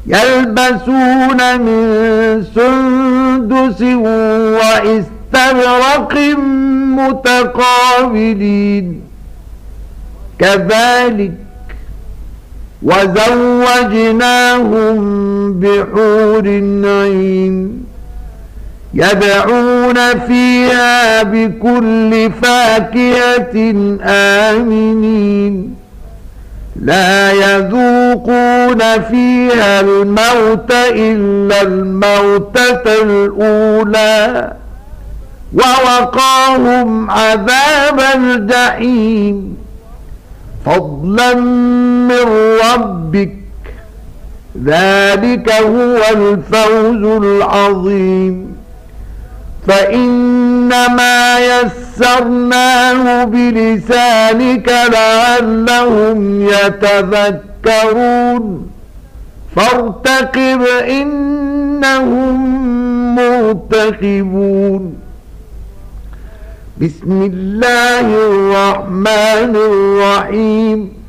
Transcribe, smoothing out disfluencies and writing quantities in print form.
يلبسون من سندس وإستبرق متقابلين كذلك وزوجناهم بحور عين يدعون فيها بكل فاكهة آمنين لا يذوقون فيها الموت إلا الموتة الأولى ووقاهم عذاب الجحيم فضلا من ربك ذلك هو الفوز العظيم فإنما يسرناه بلسانك لعلهم يتذكرون فارتقب إنهم مرتقبون بسم الله الرحمن الرحيم